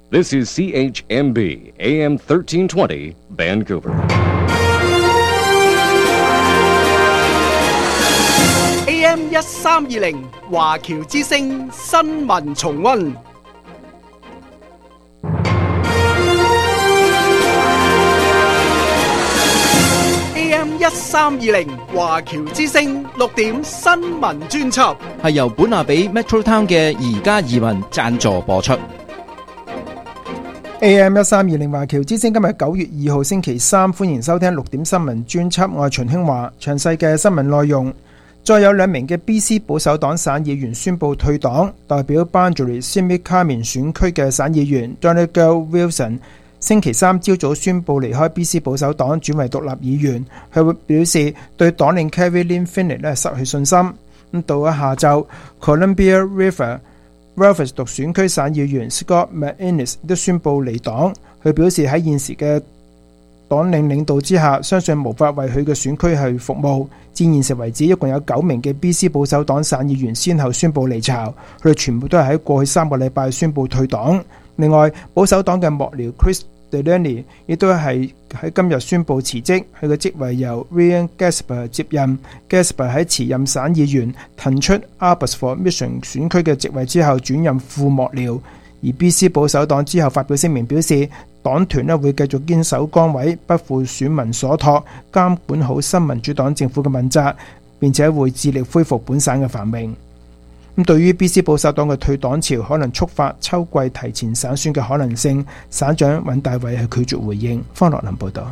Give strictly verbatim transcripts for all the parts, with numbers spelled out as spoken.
This is C H M B, A M thirteen twenty, Vancouver. A M 一三二零華僑之聲新聞重溫。A M 一三二零華僑之聲六點新聞專輯， 係由本亞比 Metro Town 嘅宜家移民贊助播出。 A M 一三二零華僑之聲今日九月二號星期三，歡迎收聽六點新聞專輯，我係秦興華。詳細嘅新聞內容，再有兩名嘅 B C 保守黨省議員宣布退黨，代表 Boundary-Similkameen 選區嘅省議員 Donegal Wilson 星期三朝早宣布離開 B C 保守黨，轉為獨立議員。佢會表示對黨領 Carrie-Lynne Findlay 咧失去信心。咁到咗下晝 ，Columbia River Belfast 獨選區省議員 Scott McInnes 都宣布離黨。佢表示喺現時嘅黨領領導之下，相信無法為佢嘅選區去服務。至現時為止，一共有九名嘅 B C 保守黨省議員先後宣布離巢，佢哋全部都係喺過去三個禮拜宣布退黨。另外，保守黨嘅幕僚 Chris Delaney 亦都係喺今日宣布辭職，佢嘅職位由 Ryan Gasper 接任。Gasper 喺辭任省議員騰出 Abbotsford Mission 選區嘅職位之後，轉任副幕僚。而 B C 保守黨之後發表聲明表示，黨團咧會繼續堅守崗位，不負選民所託，監管好新民主黨政府嘅問責，並且會致力恢復本省嘅繁榮。咁對於 B C 保守黨嘅退黨潮可能觸發秋季提前省選嘅可能性，省長尹大偉係拒絕回應。方樂林報道。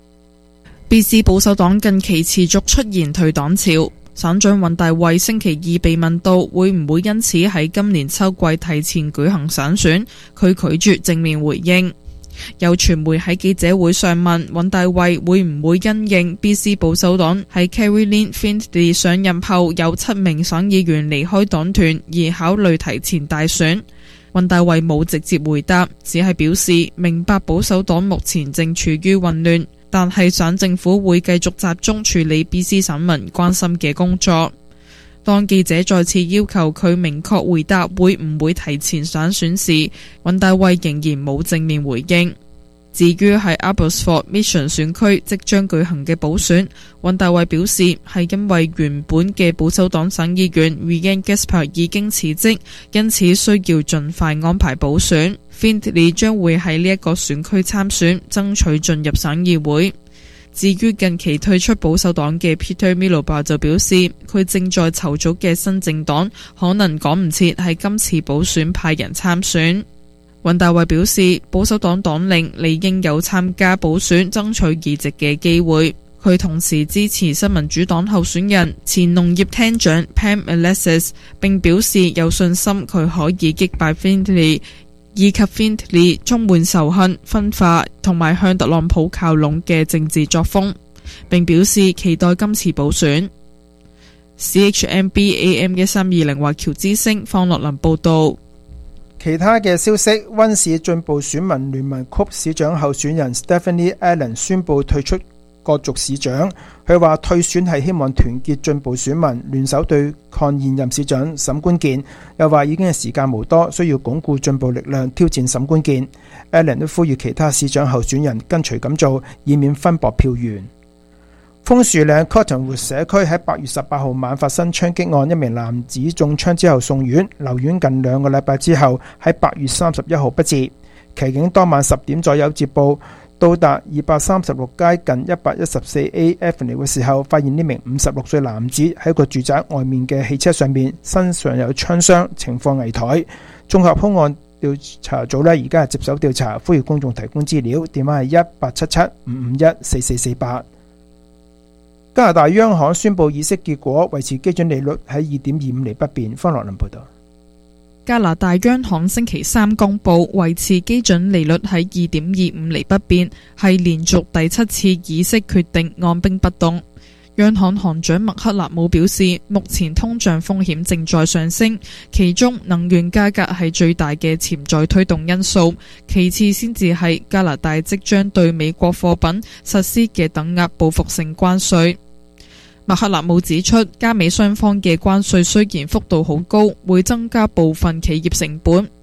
B C 保守黨近期持續出現退黨潮，省長尹大偉星期二被問到會唔會因此喺今年秋季提前舉行省選，佢拒絕正面回應。有傳媒喺記者會上問尹大偉會唔會因應 B C 保守黨喺 Carrie-Lynne Findlay 上任後有七名省議員離開黨團而考慮提前大選。尹大偉冇直接回答，只係表示明白保守黨目前正處於混亂，但係省政府會繼續集中處理 B C 省民關心嘅工作。當記者再次要求佢明確回答會唔會提前省選時，尹大偉仍然冇正面回應。至於喺 Abbotsford Mission 選區即將舉行嘅補選，尹大偉表示係因為原本嘅保守黨省議員 Ryan Gasper 已經辭職，因此需要盡快安排補選。Findlay 將會喺呢一個選區參選，爭取進入省議會。至於近期退出保守黨嘅 Peter Miloba 就表示，佢正在籌組嘅新政黨可能趕唔切喺今次補選派人參選。尹大偉表示，保守黨黨領理應有參加補選爭取議席嘅機會。佢同時支持新民主黨候選人前農業廳長 Pam Alexis， 並表示有信心佢可以擊敗 Findlay，以及 Findlay 充滿仇恨、分化同埋向特朗普靠攏嘅政治作風，並表示期待今次補選。C H M B A M 一三二零華僑之聲方樂林報道。 其他嘅消息，溫市進步選民聯盟 C O P 市長候選人 Stephanie Allen 宣布退出角逐市長。佢話退選係希望團結進步選民，聯手對抗現任市長沈觀健。又話已經係時間無多，需要鞏固進步力量，挑戰沈觀健。Allen 都呼籲其他市長候選人跟隨咁做，以免分薄票源。楓樹嶺 Cottonwood 社區喺八月十八號晚發生槍擊案，一名男子中槍之後送院，留院近兩個禮拜之後，喺八月三十一號不治。騎警當晚十點左右接報，到達二百三十六街近一百一十四 A Avenue 嘅時候，發現呢名五十六歲男子喺個住宅外面嘅汽車上面，身上有槍傷，情況危殆。綜合兇案調查組呢，而家係接手調查，呼籲公眾提供資料，電話係一八七七五五一四四四八。加拿大央行宣布議息結果，維持基準利率喺二點二五厘不變。方樂林報道。 加拿大央行星期三公布維持基準利率喺二點二五厘不變，係連續第七次議息決定按兵不動。央行行長麥克納姆表示，目前通脹風險正在上升，其中能源價格係最大嘅潛在推動因素，其次先至係加拿大即將對美國貨品實施嘅等額報復性關稅。麥克納姆指出，加美雙方嘅關稅雖然幅度好高，會增加部分企業成本，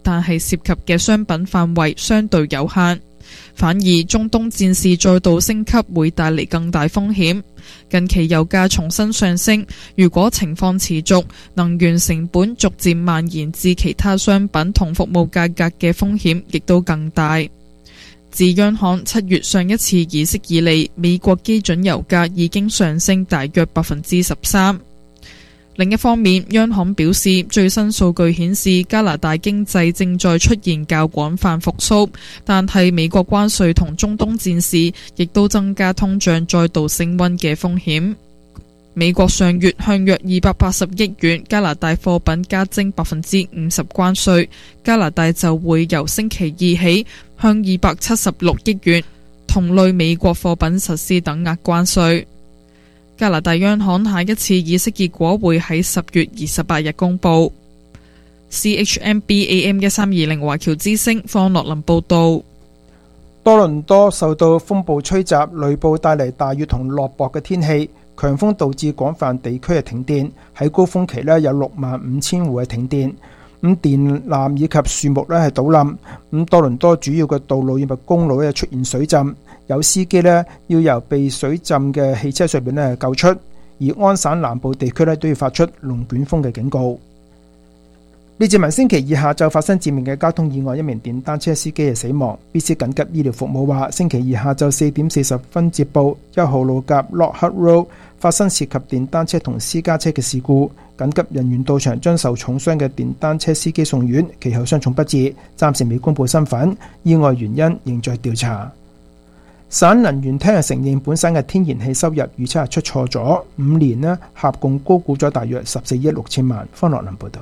但係涉及嘅商品範圍相對有限。反而中東戰事再度升級會帶嚟更大風險。近期油價重新上升，如果情況持續，能源成本逐漸蔓延至其他商品同服務價格嘅風險亦都更大。自央行七月上一次議息以嚟，美國基準油價已經上升大約百分之十三。另一方面，央行表示，最新數據顯示加拿大經濟正在出現較廣泛復甦，但係美國關稅同中東戰事亦都增加通脹再度升溫嘅風險。美國上月向約二百八十億元加拿大貨品加徵百分之五十關稅，加拿大就會由星期二起向二百七十六億元同類美國貨品實施等額關稅。加拿大央行下一次議息結果會喺十月二十八日公佈。C H M B A M 一三二零華僑之聲方樂林報道。 多倫多受到風暴吹襲，雷暴帶嚟大雨同落雹嘅天氣，強風導致廣泛地區嘅停電。喺高峰期呢，有六萬五千戶嘅停電，咁電纜以及樹木呢係倒冧。咁多倫多主要嘅道路以及公路呢出現水浸。有司機呢要由被水浸嘅汽車上面呢救出，而安省南部地區呢都要發出龍捲風嘅警告。列治文星期二下晝發生致命嘅交通意外，一名電單車司機係死亡。B C 緊急醫療服務話，星期二下晝四點四十分接報，一號路夾 Lockhart Road 發生涉及電單車同私家車嘅事故，緊急人員到場將受重傷嘅電單車司機送院，其後傷重不治，暫時未公布身份，意外原因仍在調查。省能源廳承認本省嘅天然氣收入預測係出錯咗，五年呢合共高估咗大約十四億六千萬。方樂林報道。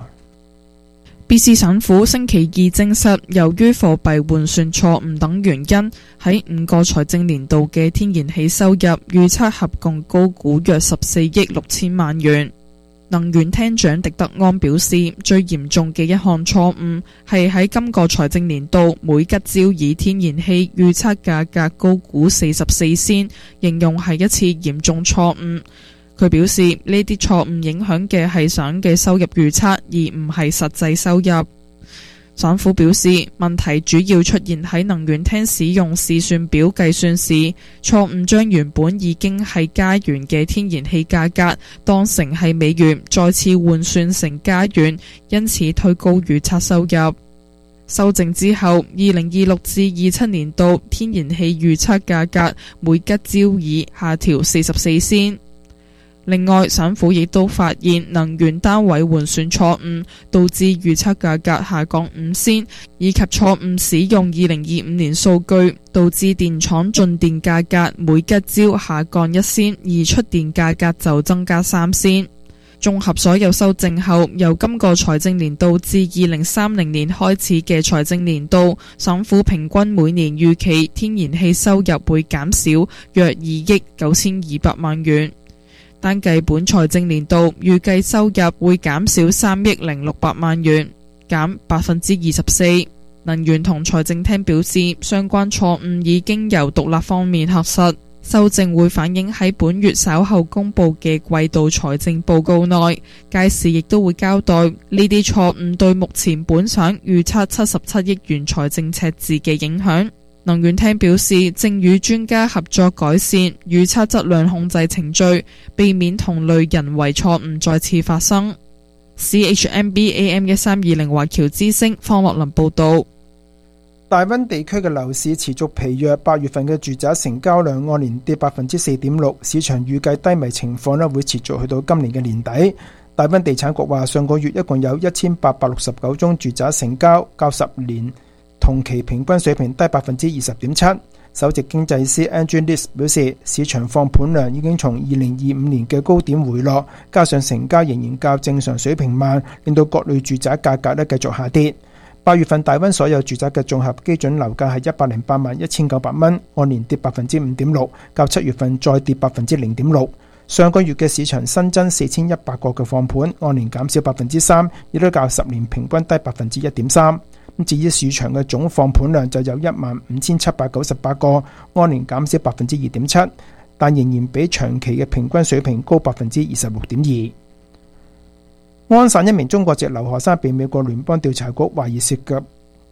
B C 省府星期二證實，由於貨幣換算錯誤等原因，喺五個財政年度嘅天然氣收入預測合共高估約十四億六千萬元。能源廳長狄德安表示，最嚴重嘅一項錯誤係喺今個財政年度每吉焦耳天然氣預測價格高估四十四仙，形容係一次嚴重錯誤。佢表示，呢啲錯誤影響嘅係省嘅收入預測，而唔係實際收入。省府表示，問題主要出現喺能源廳使用試算表計算時，錯誤將原本已經係加元嘅天然氣價格當成係美元，再次換算成加元，因此推高預測收入。修正之後，二零二六至二七年度天然氣預測價格每吉焦耳下調四十四仙。另外，省府亦都發現能源單位換算錯誤，導致預測價格下降五仙，以及錯誤使用二零二五年數據，導致電廠進電價格每吉焦下降一仙，而出電價格就增加三仙。綜合所有修正後，由今個財政年度至二零三零年開始嘅財政年度，省府平均每年預期天然氣收入會減少約二億九千二百萬元。單計本財政年度預計收入會減少三億零六百萬元，減百分之二十四。能源同財政廳表示，相關錯誤已經由獨立方面核實，修正會反映喺本月稍後公布嘅季度財政報告內，屆時亦都會交代呢啲錯誤對目前本省預測七十七億元財政赤字嘅影響。能源廳表示，正與專家合作改善預測質量控制程序，避免同類人為錯誤再次發生。C H M B A M 一三二零華僑之聲方樂林報道。 大溫地區嘅樓市持續疲弱，八月份嘅住宅成交量按年跌百分之四點六，市場預計低迷情況咧會持續去到今年嘅年底。大溫地產局話，上個月一共有一千八百六十九宗住宅成交，較十年同期平均水平低百分之二十點七。首席經濟師 Andrew List 表示，市場放盤量已經從二零二五年嘅高點回落，加上成交仍然較正常水平慢，令到各類住宅價格咧繼續下跌。八月份大溫所有住宅嘅綜合基準樓價係一百零八萬一千九百蚊，按年跌百分之五點六，較七月份再跌百分之零點六。上個月嘅市場新增四千一百個嘅放盤，按年減少百分之三，亦都較十年平均低百分之一點三。至於市場嘅總放盤量就有一萬五千七百九十八個，按年減少百分之二點七，但仍然比長期嘅平均水平高百分之二十六點二。安省一名中國籍留學生被美國聯邦調查局懷疑涉及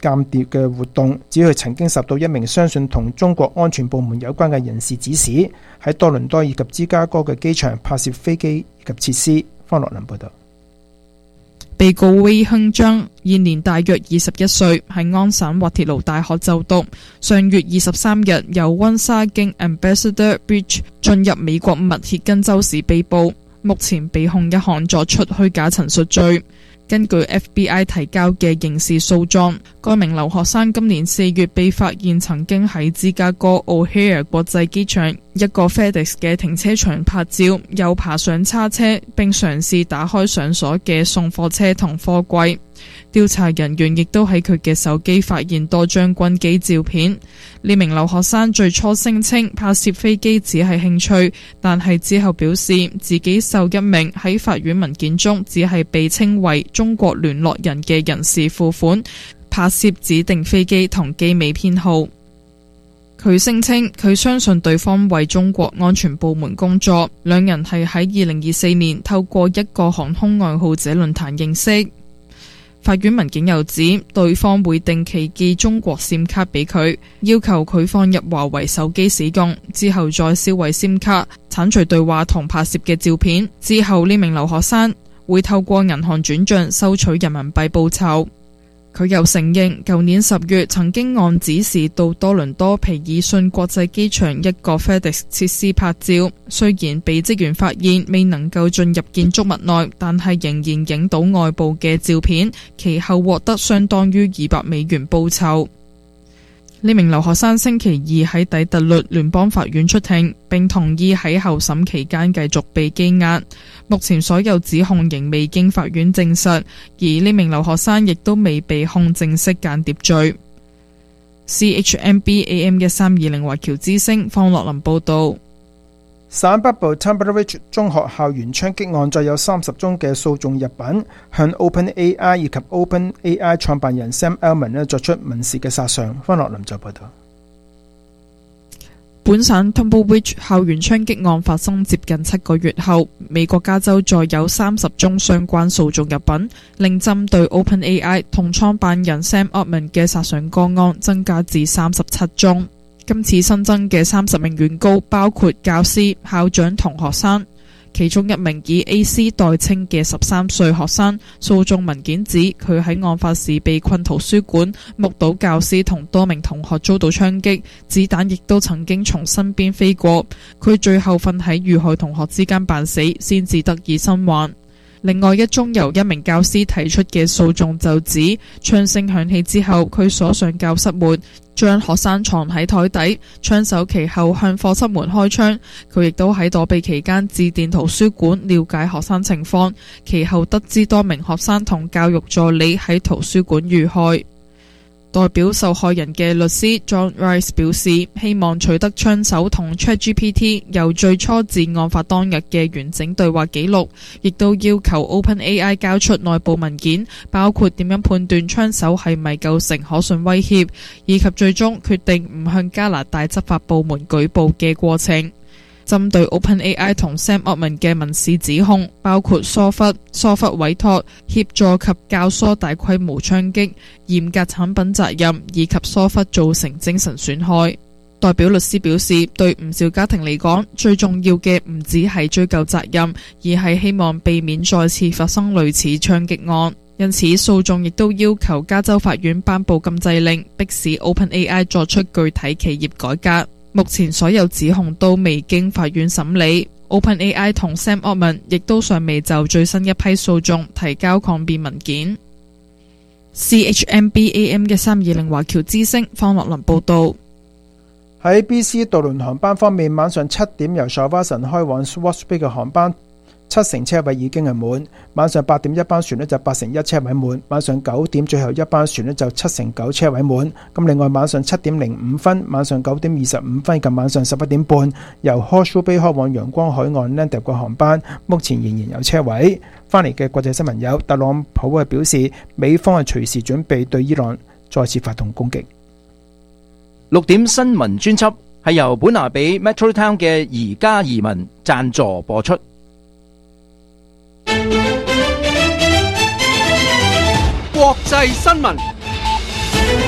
間諜嘅活動，指佢曾經受到一名相信同中國安全部門有關嘅人士指使，喺多倫多以及芝加哥嘅機場拍攝飛機以及設施。方樂林報道。 被告韋亨章現年大約二十一歲，喺安省滑鐵盧大學就讀。上月二十三日由溫莎經 Ambassador Bridge 進入美國密歇根州時被捕，目前被控一項作出虛假陳述罪。根據 F B I 提交嘅刑事訴狀，該名留學生今年四月被發現曾經喺芝加哥 O'Hare 國際機場一個 FedEx 嘅停車場拍照，又爬上叉車並嘗試打開上鎖嘅送貨車同貨櫃。調查人員亦都喺佢嘅手機發現多張軍機照片。呢名留學生最初聲稱拍攝飛機只係興趣，但係之後表示自己受一名喺法院文件中只係被稱為中國聯絡人嘅人士付款，拍攝指定飛機同機尾編號。佢聲稱佢相信對方為中國安全部門工作，兩人係喺二零二四年透過一個航空愛好者論壇認識。法院文件又指，對方會定期寄中國 SIM 卡俾佢，要求佢放入華為手機使用，之後再銷毀 SIM 卡，剷除對話同拍攝嘅照片。之後呢名留學生會透過銀行轉賬收取人民幣報酬。佢又承認，舊年十月曾經按指示到多倫多皮爾遜國際機場一個 FedEx 設施拍照，雖然被職員發現未能夠進入建築物內，但係仍然影到外部嘅照片，其後獲得相當於二百美元報酬。呢名留學生星期二喺底特律聯邦法院出庭，並同意喺候審期間繼續被羈押。目前所有指控仍未經法院證實，而呢名留學生亦都未被控正式間諜罪。C H M B A M 一三二零華僑之聲方樂林報道。 省北部 Tumberridge 中學校園槍擊案再有三十宗嘅訴訟入稟，向 OpenAI 以及 OpenAI 創辦人 Sam Altman 作出民事嘅索償。方樂林就報道。 本省 Tumberridge 校園槍擊案發生接近七個月後，美國加州再有三十宗相關訴訟入稟，令針對 OpenAI 同創辦人 Sam Altman 嘅索償個案增加至三十七宗。今次新增嘅三十名原告包括教師、校長同學生，其中一名以 A C 代稱嘅十三歲學生，訴訟文件指佢喺案發時被困圖書館，目睹教師同多名同學遭到槍擊，子彈亦都曾經從身邊飛過，佢最後瞓喺遇害同學之間扮死，先至得以生還。另外一宗由一名教師提出嘅訴訟就指，槍聲響起之後，佢鎖上教室門，將學生藏喺台底，槍手其後向課室門開槍。佢亦都喺躲避期間致電圖書館了解學生情況，其後得知多名學生同教育助理喺圖書館遇害。代表受害人嘅律師 John Rice 表示，希望取得槍手同 ChatGPT 由最初至案發當日嘅完整對話記錄，亦都要求 OpenAI 交出內部文件，包括點樣判斷槍手係咪構成可信威脅，以及最終決定唔向加拿大執法部門舉報嘅過程。針對 OpenAI 同 Sam Altman 嘅民事指控，包括疏忽、疏忽委託、協助及教唆大規模槍擊、嚴格產品責任以及疏忽造成精神損害。代表律師表示，對唔少家庭嚟講，最重要嘅唔止係追究責任，而係希望避免再次發生類似槍擊案。因此，訴訟亦都要求加州法院頒布禁制令，迫使 OpenAI 作出具體企業改革。目前所有指控都未經法院審理， OpenAI 同 Sam Altman 亦都尚未就最新一批訴訟提交抗辯文件。C H M B A M 一三二零華僑之聲方樂林報道。 喺 B C 渡輪航班方面，晚上七點由 Shawson 開往 Swartz Bay 嘅航班七成車位已經係滿，晚上八點一班船呢就八成一車位滿，晚上九點最後一班船呢就七成九車位滿。咁另外晚上七點零五分、晚上九點二十五分及晚上十一點半由 Horseshoe Bay 開往陽光海岸 Landau 嘅航班，目前仍然有車位。翻嚟嘅國際新聞有，特朗普係表示美方係隨時準備對伊朗再次發動攻擊。 六點新聞專輯係由本拿比 Metro Town 嘅宜家移民贊助播出。 國際新聞。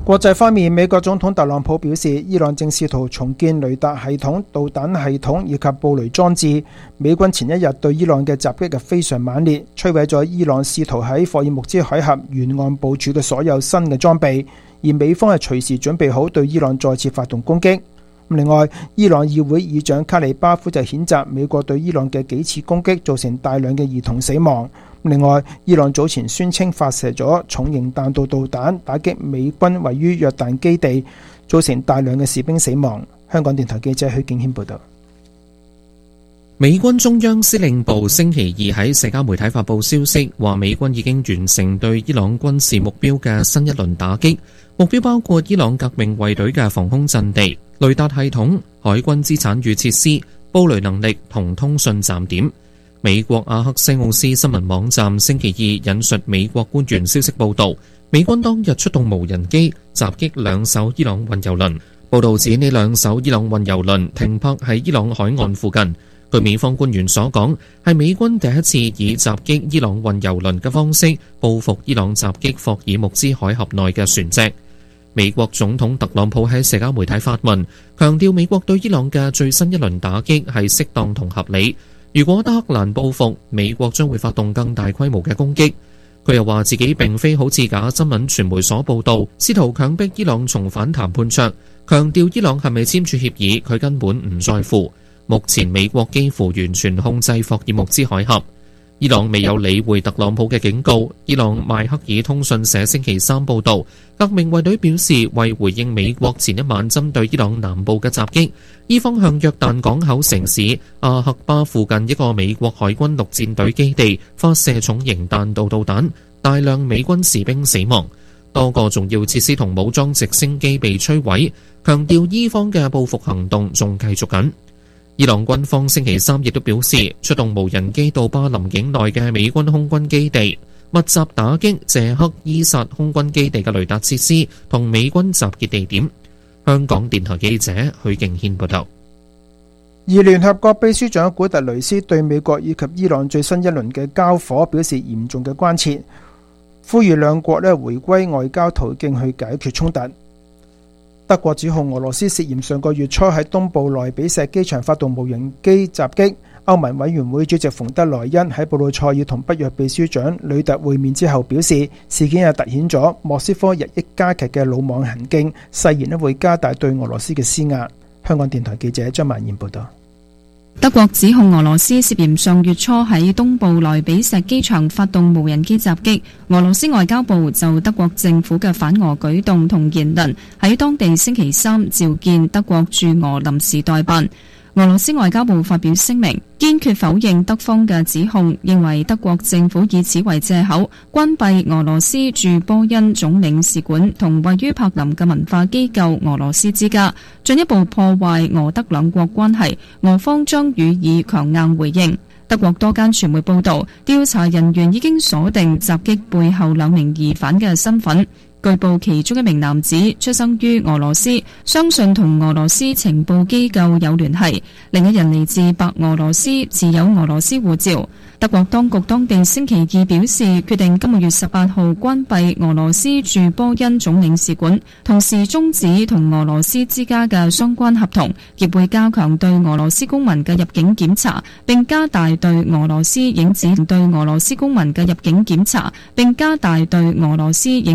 國際方面，美國總統特朗普表示，伊朗正試圖重建雷達系統、導彈系統以及布雷裝置。美軍前一日對伊朗嘅襲擊係非常猛烈，摧毀咗伊朗試圖喺霍爾木茲海峽沿岸部署嘅所有新嘅裝備，而美方係隨時準備好對伊朗再次發動攻擊。另外，伊朗議會議長卡里巴夫就譴責美國對伊朗嘅幾次攻擊造成大量嘅兒童死亡。另外，伊朗早前宣稱發射咗重型彈道導彈打擊美軍位於約旦基地，造成大量嘅士兵死亡。香港電台記者許敬軒報道。 美軍中央司令部星期二喺社交媒體發布消息，話美軍已經完成對伊朗軍事目標嘅新一輪打擊，目標包括伊朗革命衛隊嘅防空陣地、雷達系統、海軍資產與設施、布雷能力同通訊站點。美國阿克西奧斯新聞網站星期二引述美國官員消息報道，美軍當日出動無人機襲擊兩艘伊朗運油輪。報道指呢兩艘伊朗運油輪停泊喺伊朗海岸附近。據美方官員所講，係美軍第一次以襲擊伊朗運油輪嘅方式報復伊朗襲擊霍爾木茲海峽內嘅船隻。美國總統特朗普喺社交媒體發文，強調美國對伊朗嘅最新一輪打擊係適當同合理。如果德黑蘭報復，美國將會發動更大規模嘅攻擊。佢又話自己並非好似假新聞傳媒所報道，試圖強迫伊朗重返談判桌，強調伊朗係咪簽署協議，佢根本唔在乎。目前美國幾乎完全控制霍爾木茲海峽。伊朗未有理會特朗普嘅警告。伊朗邁克爾通訊社星期三報導，革命衛隊表示，為回應美國前一晚針對伊朗南部嘅襲擊，伊方向約旦港口城市阿克巴附近一個美國海軍陸戰隊基地發射重型彈道導彈，大量美軍士兵死亡，多個重要設施同武裝直升機被摧毀，強調伊方嘅報復行動仲繼續緊。伊朗軍方星期三亦都表示，出動無人機到巴林境內嘅美軍空軍基地，密集打擊謝克伊薩空軍基地嘅雷達設施同美軍集結地點。香港電台記者許敬軒報道。 而聯合國秘書長古特雷斯對美國以及伊朗最新一輪嘅交火表示嚴重嘅關切，呼籲兩國咧回歸外交途徑去解決衝突。德國指控俄羅斯涉嫌上個月初喺東部萊比錫機場發動無人機襲擊。歐盟委員會主席馮德萊恩喺布魯塞爾同北約秘書長呂特會面之後表示，事件又凸顯咗莫斯科日益加劇嘅魯莽行徑，誓言咧會加大對俄羅斯嘅施壓。香港電台記者張曼燕報道。 德國指控俄羅斯涉嫌上月初喺東部萊比錫機場發動無人機襲擊。俄羅斯外交部就德國政府嘅反俄舉動同言論，喺當地星期三召見德國駐俄臨時代辦。俄羅斯外交部發表聲明，堅決否認德方嘅指控，認為德國政府以此為借口，關閉俄羅斯駐波恩總領事館同位於柏林嘅文化機構俄羅斯之家，進一步破壞俄德兩國關係，俄方將予以強硬回應。德國多間傳媒報道，調查人員已經鎖定襲擊背後兩名疑犯嘅身份。據報其中一名男子出生於俄羅斯，相信同俄羅斯情報機構有聯繫；另一人嚟自白俄羅斯，持有俄羅斯護照。德國當局當地星期二表示，決定今個月十八號關閉俄羅斯駐波恩總領事館，同時終止同俄羅斯之家嘅相關合同，亦會加強對俄羅斯公民嘅入境檢查，並加大對俄羅斯影子對俄羅斯公民嘅入境檢查，並加大對俄羅斯影